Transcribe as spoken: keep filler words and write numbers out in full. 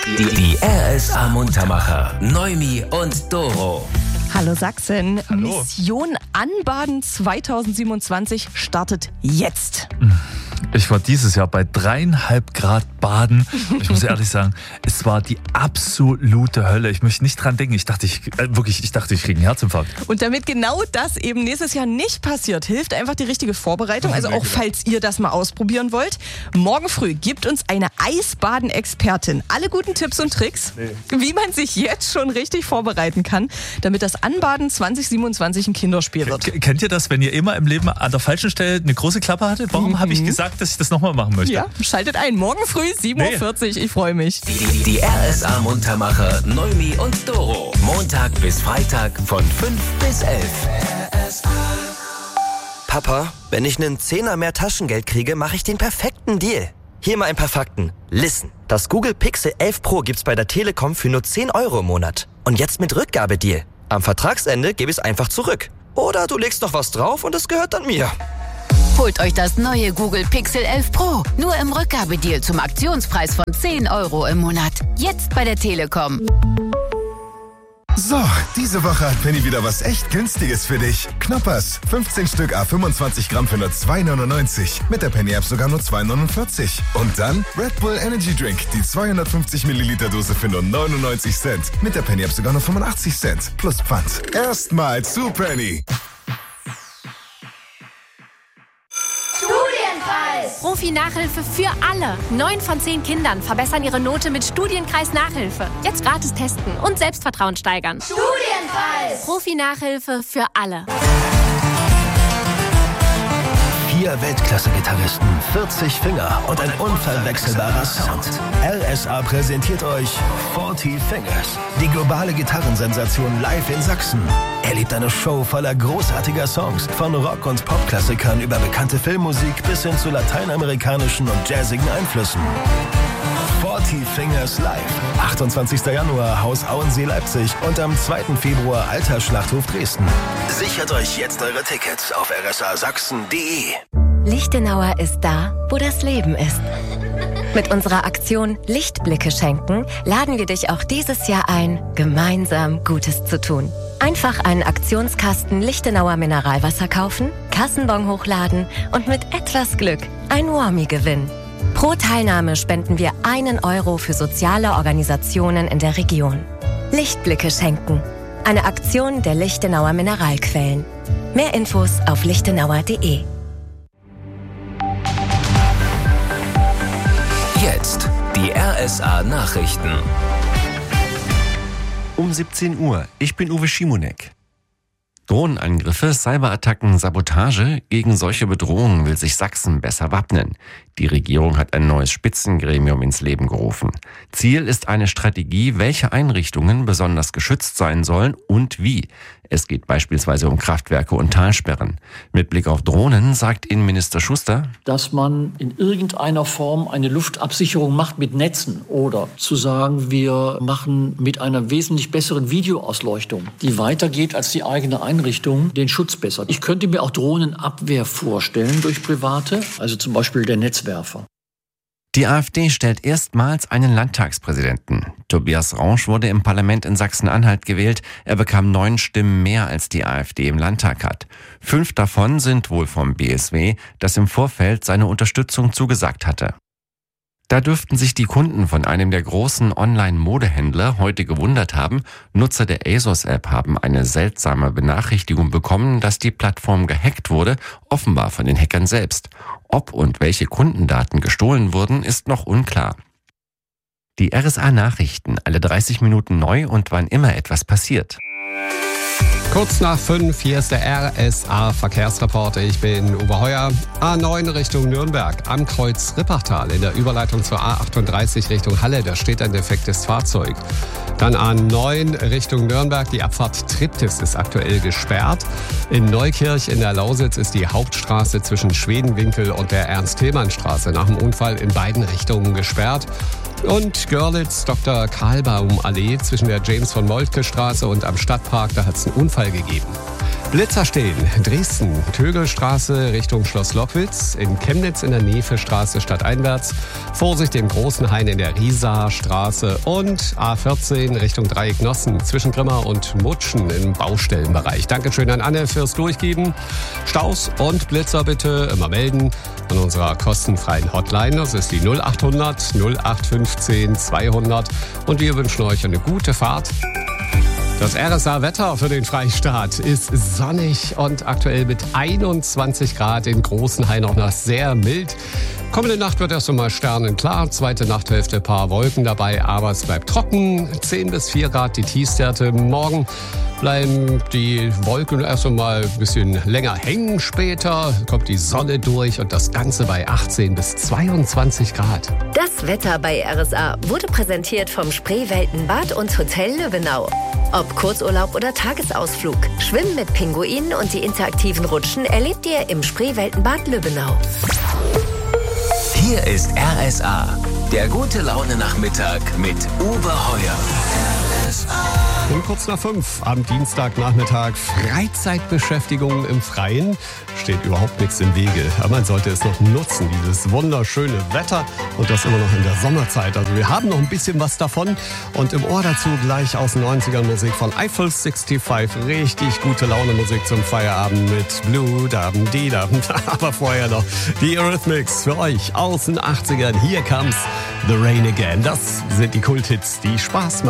Die, die R S A Muntermacher, Neumi und Doro. Hallo Sachsen, Hallo. Mission Anbaden zwanzig siebenundzwanzig startet jetzt. Ich war dieses Jahr bei dreieinhalb Grad baden. Ich muss ehrlich sagen, es war die absolute Hölle. Ich möchte nicht dran denken. Ich dachte, ich äh, wirklich, ich dachte, ich kriege einen Herzinfarkt. Und damit genau das eben nächstes Jahr nicht passiert, hilft einfach die richtige Vorbereitung. Also auch falls ihr das mal ausprobieren wollt. Morgen früh gibt uns eine Eisbaden-Expertin alle guten Tipps und Tricks, nee. wie man sich jetzt schon richtig vorbereiten kann, damit das Anbaden zwanzig siebenundzwanzig ein Kinderspiel wird. K- kennt ihr das, wenn ihr immer im Leben an der falschen Stelle eine große Klappe hattet? Warum mhm. habe ich gesagt, dass ich das nochmal machen möchte? Ja, schaltet ein. Morgen früh, sieben Uhr vierzig. Nee. Ich freue mich. Die, die, die R S A Muntermacher, Neumi und Doro. Montag bis Freitag von fünf bis elf. R S A. Papa, wenn ich einen Zehner mehr Taschengeld kriege, mache ich den perfekten Deal. Hier mal ein paar Fakten. Listen, das Google Pixel elf Pro gibt's bei der Telekom für nur zehn Euro im Monat. Und jetzt mit Rückgabedeal. Am Vertragsende gebe ich es einfach zurück. Oder du legst noch was drauf und es gehört dann mir. Holt euch das neue Google Pixel elf Pro. Nur im Rückgabedeal zum Aktionspreis von zehn Euro im Monat. Jetzt bei der Telekom. So, diese Woche hat Penny wieder was echt Günstiges für dich. Knoppers, fünfzehn Stück à fünfundzwanzig Gramm für nur zwei neunundneunzig. Mit der Penny-App sogar nur zwei neunundvierzig. Und dann Red Bull Energy Drink, die zweihundertfünfzig Milliliter Dose für nur neunundneunzig Cent. Mit der Penny-App sogar nur fünfundachtzig Cent. Plus Pfand. Erstmal zu Penny. Profi-Nachhilfe für alle. Neun von zehn Kindern verbessern ihre Note mit Studienkreis-Nachhilfe. Jetzt gratis testen und Selbstvertrauen steigern. Studienkreis! Profi-Nachhilfe für alle. Vier Weltklasse-Gitarristen, vierzig Finger und ein unverwechselbarer Sound. R S A präsentiert euch vierzig Fingers, die globale Gitarrensensation live in Sachsen. Erlebt eine Show voller großartiger Songs, von Rock- und Popklassikern über bekannte Filmmusik bis hin zu lateinamerikanischen und jazzigen Einflüssen. vierzig Fingers live. achtundzwanzigster Januar Haus Auensee Leipzig und am zweiten Februar Alter Schlachthof Dresden. Sichert euch jetzt eure Tickets auf r s a sachsen punkt d e. Lichtenauer ist da, wo das Leben ist. Mit unserer Aktion Lichtblicke schenken laden wir dich auch dieses Jahr ein, gemeinsam Gutes zu tun. Einfach einen Aktionskasten Lichtenauer Mineralwasser kaufen, Kassenbon hochladen und mit etwas Glück ein Warmie gewinnen. Pro Teilnahme spenden wir einen Euro für soziale Organisationen in der Region. Lichtblicke schenken. Eine Aktion der Lichtenauer Mineralquellen. Mehr Infos auf lichtenauer punkt d e. Jetzt die R S A Nachrichten. Um siebzehn Uhr. Ich bin Uwe Schimonek. Drohnenangriffe, Cyberattacken, Sabotage. Gegen solche Bedrohungen will sich Sachsen besser wappnen. Die Regierung hat ein neues Spitzengremium ins Leben gerufen. Ziel ist eine Strategie, welche Einrichtungen besonders geschützt sein sollen und wie. Es geht beispielsweise um Kraftwerke und Talsperren. Mit Blick auf Drohnen sagt Innenminister Schuster, dass man in irgendeiner Form eine Luftabsicherung macht mit Netzen oder zu sagen, wir machen mit einer wesentlich besseren Videoausleuchtung, die weitergeht als die eigene Einrichtung, den Schutz besser. Ich könnte mir auch Drohnenabwehr vorstellen durch Private, also zum Beispiel der Netzwerfer. Die AfD stellt erstmals einen Landtagspräsidenten. Tobias Rausch wurde im Parlament in Sachsen-Anhalt gewählt. Er bekam neun Stimmen mehr, als die AfD im Landtag hat. Fünf davon sind wohl vom B S W, das im Vorfeld seine Unterstützung zugesagt hatte. Da dürften sich die Kunden von einem der großen Online-Modehändler heute gewundert haben. Nutzer der ASOS-App haben eine seltsame Benachrichtigung bekommen, dass die Plattform gehackt wurde, offenbar von den Hackern selbst. Ob und welche Kundendaten gestohlen wurden, ist noch unklar. Die R S A-Nachrichten, alle dreißig Minuten neu und wann immer etwas passiert. Kurz nach fünf, hier ist der R S A-Verkehrsreporter. Ich bin Uwe Heuer. A neun Richtung Nürnberg, am Kreuz Rippachtal in der Überleitung zur A achtunddreißig Richtung Halle. Da steht ein defektes Fahrzeug. Dann A neun Richtung Nürnberg, die Abfahrt Triptis ist aktuell gesperrt. In Neukirch in der Lausitz ist die Hauptstraße zwischen Schwedenwinkel und der Ernst-Thälmann-Straße nach dem Unfall in beiden Richtungen gesperrt. Und Görlitz, Doktor Karlbaum Allee zwischen der James-von-Moltke-Straße und am Stadtpark, da hat es einen Unfall gegeben. Blitzer stehen. Dresden, Tögelstraße Richtung Schloss Lockwitz. In Chemnitz in der Nevestraße stadteinwärts. Vorsicht im Großen Hain in der Riesaer Straße. Und A vierzehn Richtung Dreieck Nossen zwischen Grimma und Mutschen im Baustellenbereich. Dankeschön an Anne fürs Durchgeben. Staus und Blitzer bitte immer melden an unserer kostenfreien Hotline. Das ist die null acht hundert null acht fünfzehn zweihundert. Und wir wünschen euch eine gute Fahrt. Das R S A-Wetter für den Freistaat ist sonnig und aktuell mit einundzwanzig Grad in Großenhain auch noch sehr mild. Kommende Nacht wird erst einmal sternenklar, zweite Nachthälfte paar Wolken dabei, aber es bleibt trocken. zehn bis vier Grad die Tiefstwerte. Morgen bleiben die Wolken erst einmal ein bisschen länger hängen. Später kommt die Sonne durch und das Ganze bei achtzehn bis zweiundzwanzig Grad. Das Wetter bei R S A wurde präsentiert vom Spreeweltenbad und Hotel Löwenau. Ob Kurzurlaub oder Tagesausflug, Schwimmen mit Pinguinen und die interaktiven Rutschen erlebt ihr im Spreeweltenbad Löwenau. Hier ist R S A, der gute Laune-Nachmittag mit Uwe Heuer. Und kurz nach fünf am Dienstagnachmittag Freizeitbeschäftigung im Freien. Steht überhaupt nichts im Wege. Aber man sollte es noch nutzen, dieses wunderschöne Wetter. Und das immer noch in der Sommerzeit. Also wir haben noch ein bisschen was davon. Und im Ohr dazu gleich aus den neunzigern Musik von Eiffel sechsundsiebzig. Richtig gute Laune Musik zum Feierabend mit Blue Dabben Dida. Aber vorher noch die Eurythmics für euch aus den achtzigern. Hier comes The Rain Again. Das sind die Kulthits, die Spaß machen.